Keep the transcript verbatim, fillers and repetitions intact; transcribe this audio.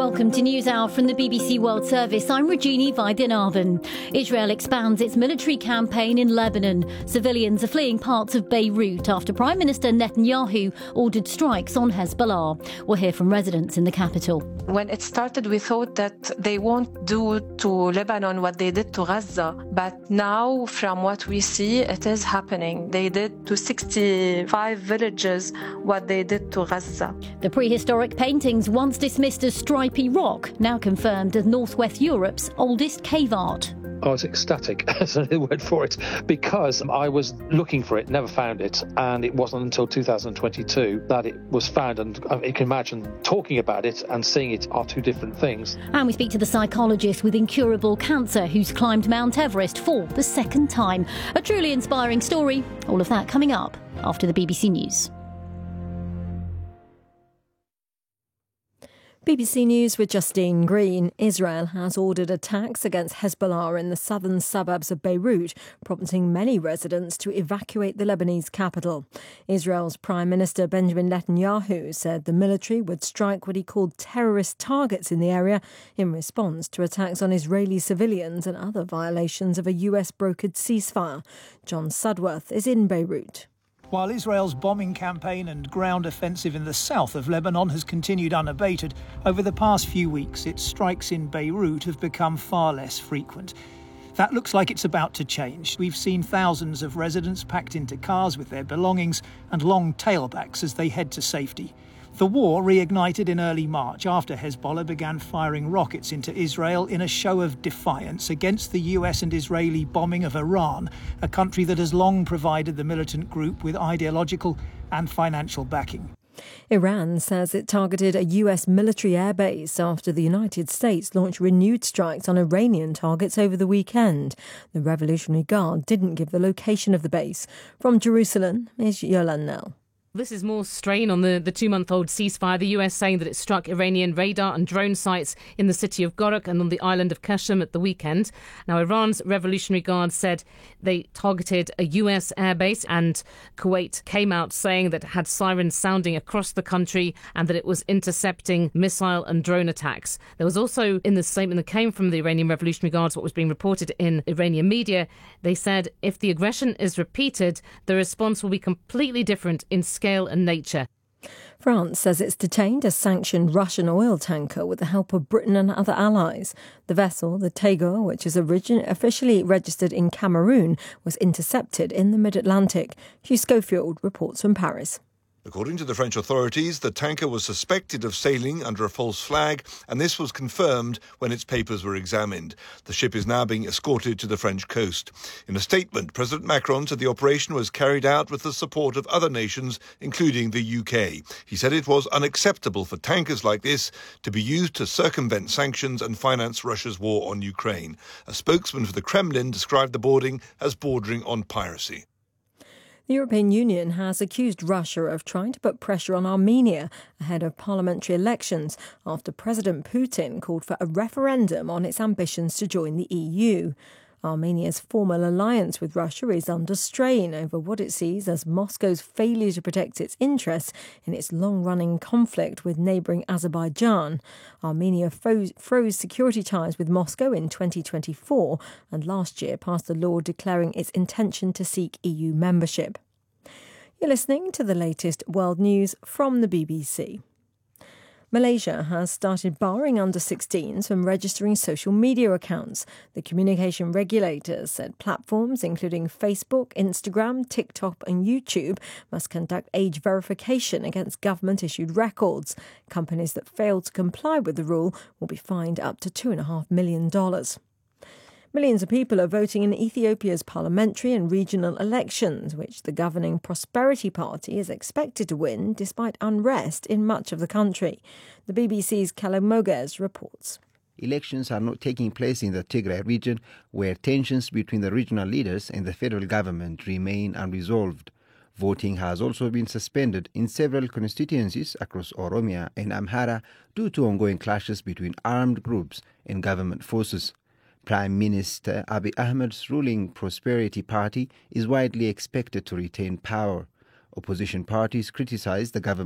Welcome to NewsHour from the B B C World Service. I'm Regina Vaidyanathan. Israel expands its military campaign in Lebanon. Civilians are fleeing parts of Beirut after Prime Minister Netanyahu ordered strikes on Hezbollah. We'll hear from residents in the capital. When it started, we thought that they won't do to Lebanon what they did to Gaza. But now, from what we see, it is happening. They did to sixty-five villages what they did to Gaza. The prehistoric paintings once dismissed as stripy rock, now confirmed as Northwest Europe's oldest cave art. I was ecstatic, that's the word for it, because I was looking for it, never found it, and it wasn't until two thousand twenty-two that it was found, and you can imagine talking about it and seeing it are two different things. And we speak to the psychologist with incurable cancer who's climbed Mount Everest for the second time. A truly inspiring story. All of that coming up after the B B C News. B B C News with Justine Green. Israel has ordered attacks against Hezbollah in the southern suburbs of Beirut, prompting many residents to evacuate the Lebanese capital. Israel's Prime Minister Benjamin Netanyahu said the military would strike what he called terrorist targets in the area in response to attacks on Israeli civilians and other violations of a U S-brokered ceasefire. John Sudworth is in Beirut. While Israel's bombing campaign and ground offensive in the south of Lebanon has continued unabated, over the past few weeks its strikes in Beirut have become far less frequent. That looks like it's about to change. We've seen thousands of residents packed into cars with their belongings and long tailbacks as they head to safety. The war reignited in early March after Hezbollah began firing rockets into Israel in a show of defiance against the U S and Israeli bombing of Iran, a country that has long provided the militant group with ideological and financial backing. Iran says it targeted a U S military airbase after the United States launched renewed strikes on Iranian targets over the weekend. The Revolutionary Guard didn't give the location of the base. From Jerusalem is Yolande Knell. This is more strain on the, the two-month-old ceasefire. The U S saying that it struck Iranian radar and drone sites in the city of Gorak and on the island of Qashm at the weekend. Now, Iran's Revolutionary Guard said they targeted a U S airbase, and Kuwait came out saying that it had sirens sounding across the country and that it was intercepting missile and drone attacks. There was also, in the statement that came from the Iranian Revolutionary Guards, what was being reported in Iranian media, they said if the aggression is repeated, the response will be completely different in scale and nature. France says it's detained a sanctioned Russian oil tanker with the help of Britain and other allies. The vessel, the Tagore, which is origin- officially registered in Cameroon, was intercepted in the mid-Atlantic. Hugh Schofield reports from Paris. According to the French authorities, the tanker was suspected of sailing under a false flag, and this was confirmed when its papers were examined. The ship is now being escorted to the French coast. In a statement, President Macron said the operation was carried out with the support of other nations, including the U K. He said it was unacceptable for tankers like this to be used to circumvent sanctions and finance Russia's war on Ukraine. A spokesman for the Kremlin described the boarding as bordering on piracy. The European Union has accused Russia of trying to put pressure on Armenia ahead of parliamentary elections after President Putin called for a referendum on its ambitions to join the E U. Armenia's formal alliance with Russia is under strain over what it sees as Moscow's failure to protect its interests in its long-running conflict with neighbouring Azerbaijan. Armenia froze, froze security ties with Moscow in twenty twenty-four and last year passed a law declaring its intention to seek E U membership. You're listening to the latest world news from the B B C. Malaysia has started barring under sixteens from registering social media accounts. The communication regulators said platforms including Facebook, Instagram, TikTok and YouTube must conduct age verification against government-issued records. Companies that fail to comply with the rule will be fined up to two point five million dollars. Millions of people are voting in Ethiopia's parliamentary and regional elections, which the governing Prosperity Party is expected to win despite unrest in much of the country. The B B C's Callum Moges reports. Elections are not taking place in the Tigray region, where tensions between the regional leaders and the federal government remain unresolved. Voting has also been suspended in several constituencies across Oromia and Amhara due to ongoing clashes between armed groups and government forces. Prime Minister Abiy Ahmed's ruling Prosperity Party is widely expected to retain power. Opposition parties criticized the government